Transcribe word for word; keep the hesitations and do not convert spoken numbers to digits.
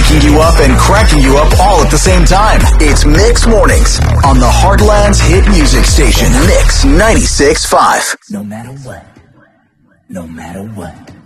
waking you up and cracking you up all at the same time. It's Mix Mornings on the Heartland's hit music station, Mix ninety-six point five. No matter what, no matter what.